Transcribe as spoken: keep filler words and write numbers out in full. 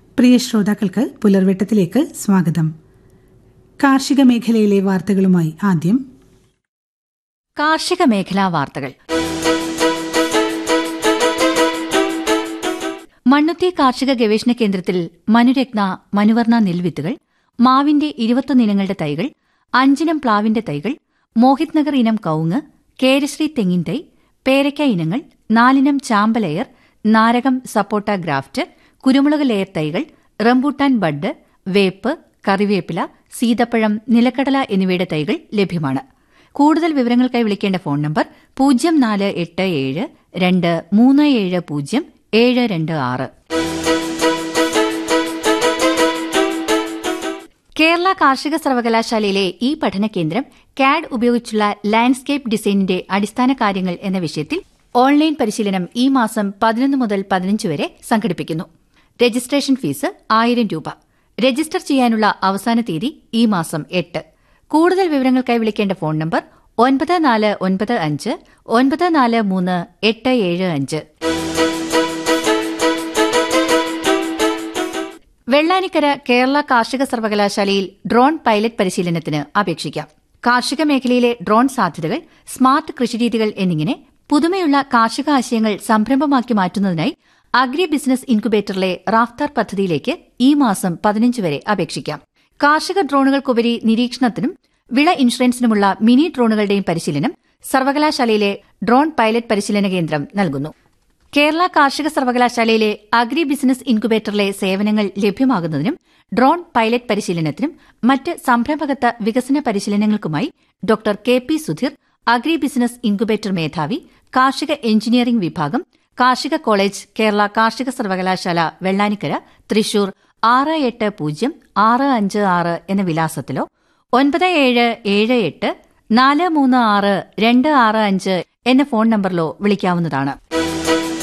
പ്രിയ ശ്രോതാക്കൾക്ക് പുലർവെട്ടത്തിലേക്ക് സ്വാഗതം. കാർഷിക മേഖലയിലെ വാർത്തകളുമായി ആദ്യം കാർഷിക മേഖലാ വാർത്തകൾ. മണ്ണുത്തി കാർഷിക ഗവേഷണ കേന്ദ്രത്തിൽ മനുരത്ന മനുവർണ നെൽവിത്തുകൾ, മാവിന്റെ ഇരുപത്തൊന്ന് ഇനങ്ങളുടെ തൈകൾ, അഞ്ചിനം പ്ലാവിന്റെ തൈകൾ, മോഹിത് നഗർ ഇനം കവുങ്ങ്, കേരശ്രീ തെങ്ങിൻ തൈ, പേരയ്ക്ക ഇനങ്ങൾ, നാലിനം ചാമ്പലയർ, നാരകം സപ്പോട്ട ഗ്രാഫ്റ്റ്, കുരുമുളക് ലെയർ തൈകൾ, റംബൂട്ടാൻ ബഡ്, വേപ്പ്, കറിവേപ്പില, സീതപ്പഴം, നിലക്കടല എന്നിവയുടെ തൈകൾ ലഭ്യമാണ്. കൂടുതൽ വിവരങ്ങൾക്കായി വിളിക്കേണ്ട ഫോൺ നമ്പർ പൂജ്യം നാല് എട്ട് ഏഴ് രണ്ട് മൂന്ന് ഏഴ് പൂജ്യം ഏഴ് രണ്ട് ആറ്. കേരള കാർഷിക സർവകലാശാലയിലെ ഈ പഠന കേന്ദ്രം കാഡ് ഉപയോഗിച്ചുള്ള ലാൻഡ്സ്കേപ്പ് ഡിസൈനിന്റെ അടിസ്ഥാന കാര്യങ്ങൾ എന്ന വിഷയത്തിൽ ഓൺലൈൻ പരിശീലനം ഈ മാസം പതിനൊന്ന് മുതൽ പതിനഞ്ച് വരെ സംഘടിപ്പിക്കുന്നു. രജിസ്ട്രേഷൻ ഫീസ് ആയിരം രൂപ. രജിസ്റ്റർ ചെയ്യാനുള്ള അവസാന തീയതി ഈ മാസം എട്ട്. കൂടുതൽ വിവരങ്ങൾക്കായി വിളിക്കേണ്ട ഫോൺ നമ്പർ ഒൻപത് നാല് ഒൻപത് അഞ്ച് ഒൻപത് നാല് മൂന്ന് എട്ട് ഏഴ് അഞ്ച്. വെള്ളാനിക്കര കേരള കാർഷിക സർവകലാശാലയിൽ ഡ്രോൺ പൈലറ്റ് പരിശീലനത്തിന് അപേക്ഷിക്കാം. കാർഷിക മേഖലയിലെ ഡ്രോൺ സാധ്യതകൾ, സ്മാർട്ട് കൃഷിരീതികൾ എന്നിങ്ങനെ പുതുമയുള്ള കാർഷിക ആശയങ്ങൾ സംരംഭമാക്കി മാറ്റുന്നതിനായി അഗ്രി ബിസിനസ് ഇൻക്യുബേറ്ററിലെ റാഫ്താർ പദ്ധതിയിലേക്ക് ഈ മാസം പതിനഞ്ച് വരെ അപേക്ഷിക്കാം. കാർഷിക ഡ്രോണുകൾക്കുപരി നിരീക്ഷണത്തിനും വിള ഇൻഷുറൻസിനുമുള്ള മിനി ഡ്രോണുകളുടെയും പരിശീലനം സർവകലാശാലയിലെ ഡ്രോൺ പൈലറ്റ് പരിശീലന കേന്ദ്രം നൽകുന്നു. കേരള കാർഷിക സർവകലാശാലയിലെ അഗ്രി ബിസിനസ് ഇൻക്യുബേറ്ററിലെ സേവനങ്ങൾ ലഭ്യമാകുന്നതിനും ഡ്രോൺ പൈലറ്റ് പരിശീലനത്തിനും മറ്റ് സംരംഭകത്വ വികസന പരിശീലനങ്ങൾക്കുമായി doctor K P Sudheer, agri business incubator മേധാവി, കാർഷിക എഞ്ചിനീയറിംഗ് വിഭാഗം, കാർഷിക കോളേജ്, കേരള കാർഷിക സർവകലാശാല, വെള്ളാനിക്കര, തൃശൂർ ആറ് എട്ട് പൂജ്യം ആറ് അഞ്ച് ആറ് എന്ന വിലാസത്തിലോ ഒൻപത് ഏഴ് ഏഴ് എട്ട് നാല് മൂന്ന് ആറ് രണ്ട് ആറ് അഞ്ച് എന്ന ഫോൺ നമ്പറിലോ വിളിക്കാവുന്നതാണ്.